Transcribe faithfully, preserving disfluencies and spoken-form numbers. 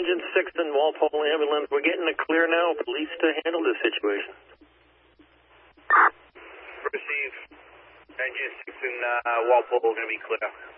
Engine six and Walpole Ambulance. We're getting a clear now. Police to handle this situation. Receive. Engine six and uh, Walpole are going to be clear.